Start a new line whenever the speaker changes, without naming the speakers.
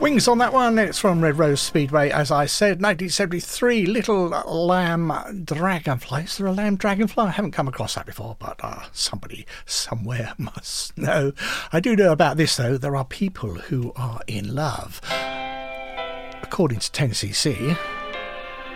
Wings on that one. It's from Red Rose Speedway, as I said, 1973. Little Lamb Dragonfly. Is there a lamb dragonfly? I haven't come across that before, but somebody somewhere must know. I do know about this, though. There are people who are in love. According to 10cc,